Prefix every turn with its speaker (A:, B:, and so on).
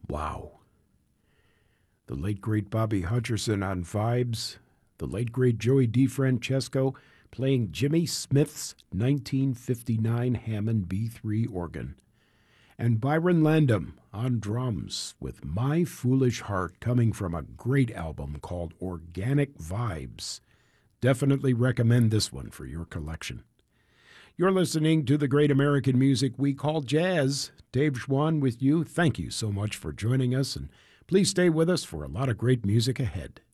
A: Wow. The late, great Bobby Hutcherson on vibes. The late, great Joey DeFrancesco playing Jimmy Smith's 1959 Hammond B3 organ. And Byron Landham on drums with My Foolish Heart, coming from a great album called Organic Vibes. Definitely recommend this one for your collection. You're listening to the great American music we call jazz. Dave Schwann with you. Thank you so much for joining us, and please stay with us for a lot of great music ahead.